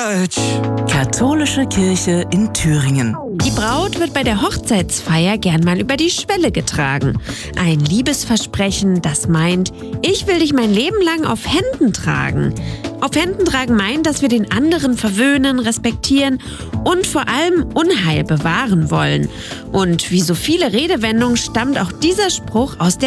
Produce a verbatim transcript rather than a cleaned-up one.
Church. Katholische Kirche in Thüringen. Die Braut wird bei der Hochzeitsfeier gern mal über die Schwelle getragen. Ein Liebesversprechen, das meint, ich will dich mein Leben lang auf Händen tragen. Auf Händen tragen meint, dass wir den anderen verwöhnen, respektieren und vor allem Unheil bewahren wollen. Und wie so viele Redewendungen stammt auch dieser Spruch aus der